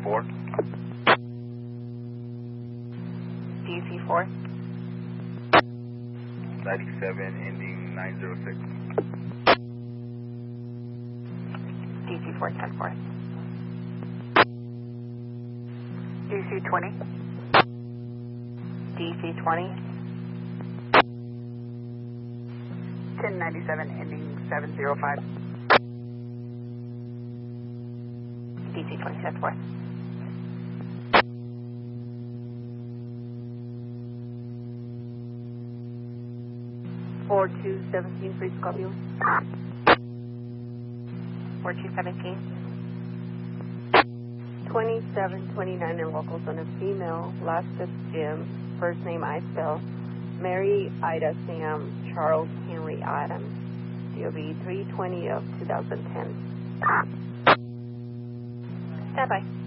4. DC4. 97 ending 906. DC4 10-4. DC20. DC20. 1097 ending 705. DC20 10-4. (4217) please copy you. 4217. 2729 in local zone of female, last is Jim, first name I spell, Mary Ida Sam Charles Henry Adams, DOB 320 of 2010. Stand by.